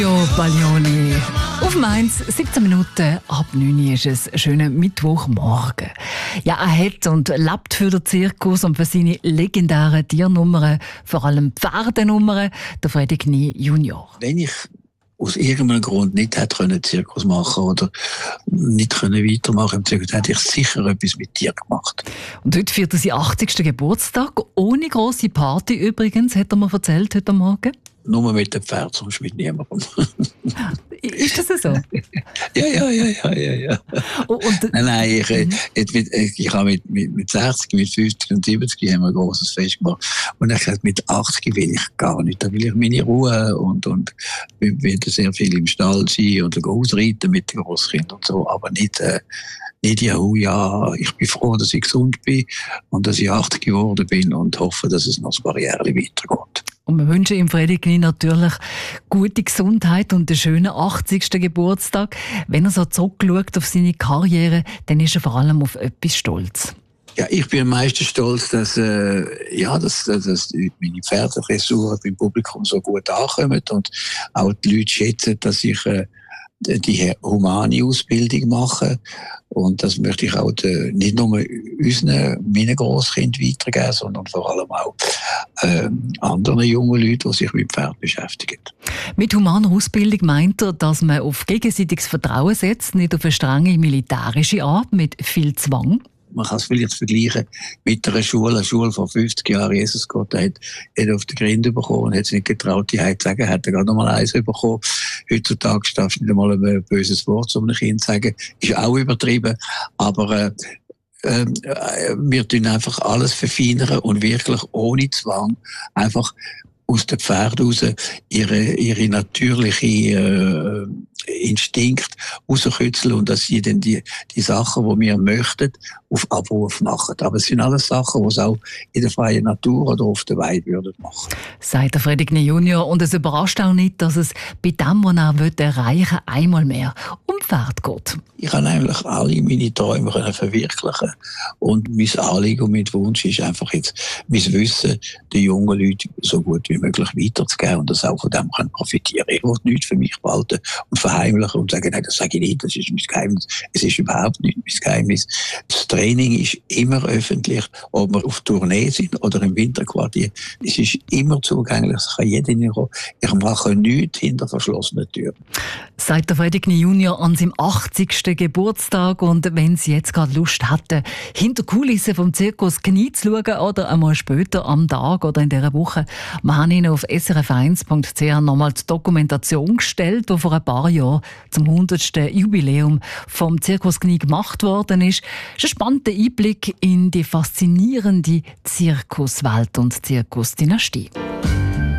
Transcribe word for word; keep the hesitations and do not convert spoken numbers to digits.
Jo, Baglioni. Auf Mainz, siebzehn Minuten ab neun Uhr ist es. Schöner Mittwochmorgen. Ja, er hat und lebt für den Zirkus und für seine legendären Tiernummern, vor allem Pferdenummern, der Freddy Knie Junior. Wenn ich aus irgendeinem Grund nicht hätte können Zirkus machen oder nicht können weitermachen im Zirkus, hätte ich sicher etwas mit Tier gemacht. Und heute feiert er seinen achtzigsten Geburtstag. Ohne grosse Party übrigens, hat er mir erzählt heute Morgen. Nur mit dem Pferd, sonst mit niemandem. Ist das so? ja, ja, ja, ja, ja, ja. Und, und, nein, nein, ich, mhm. ich, ich, ich habe mit, mit, mit sechzig, mit fünfzig und siebzig haben wir ein grosses Fest gemacht. Und ich gesagt, mit achtzig will ich gar nicht. Da will ich meine Ruhe und, und wir werden sehr viel im Stall sein und ausreiten mit den Grosskindern und so, aber nicht, äh, nicht, ja, oh, ja, ich bin froh, dass ich gesund bin und dass ich achtzig geworden bin und hoffe, dass es noch ein paar Jahre weitergeht. Und wir wünschen ihm Freddy Knie natürlich gute Gesundheit und einen schönen achtzigsten Geburtstag. Wenn er so zurückschaut auf seine Karriere, dann ist er vor allem auf etwas stolz. Ja, ich bin am meisten stolz, dass, äh, ja, dass, dass, dass meine Pferdedressuren beim Publikum so gut ankommen und auch die Leute schätzen, dass ich äh, die humane Ausbildung mache. Und das möchte ich auch de, nicht nur unseren, meinen Grosskindern weitergeben, sondern vor allem auch äh, anderen jungen Leuten, die sich mit Pferd beschäftigen. Mit humaner Ausbildung meint er, dass man auf gegenseitiges Vertrauen setzt, nicht auf eine strenge militärische Art mit viel Zwang? Man kann es vielleicht vergleichen mit einer Schule. Eine Schule vor fünfzig Jahren, Jesus Gott, hat, hat auf den Grind bekommen und hat es nicht getraut, die Heit zu sagen, hat er gerade noch mal eins bekommen. Heutzutage darfst du nicht einmal ein böses Wort zu einem Kind sagen. Ist auch übertrieben. Aber äh, äh, wir tun einfach alles verfeinern und wirklich ohne Zwang einfach aus den Pferden raus ihre, ihre natürliche äh, Instinkt rauskitzeln und dass sie dann die, die Sachen, die wir möchten, auf Abruf machen. Aber es sind alles Sachen, die sie auch in der freien Natur oder auf der Weide würden machen. Sagt der Freddy Knie Junior. Und es überrascht auch nicht, dass es bei dem, was er erreichen will, einmal mehr um Pferd geht. Ich kann eigentlich alle meine Träume verwirklichen. Und mein Anliegen und mein Wunsch ist einfach jetzt, mein Wissen den jungen Leuten so gut wie möglich weiterzugeben und dass sie auch von dem profitieren können. Ich will nichts für mich behalten und verheimlichen und sagen, nein, das sage ich nicht, das ist mein Geheimnis. Es ist überhaupt nicht mein Geheimnis. Das Training ist immer öffentlich, ob wir auf Tournee sind oder im Winterquartier. Es ist immer zugänglich, es kann jeder hineinkommen. Ich mache nichts hinter verschlossenen Türen. Sagt der Freddy Knie Junior an seinem achtzigsten Geburtstag. Und wenn Sie jetzt gerade Lust hätten, hinter Kulissen vom Zirkus Knie zu schauen oder einmal später am Tag oder in dieser Woche, wir haben Ihnen auf s r f eins punkt c h nochmal die Dokumentation gestellt, die vor ein paar Jahren zum hundertsten Jubiläum vom Zirkus Knie gemacht worden ist. Das ist ein spannender Einblick in die faszinierende Zirkuswelt und Zirkusdynastie.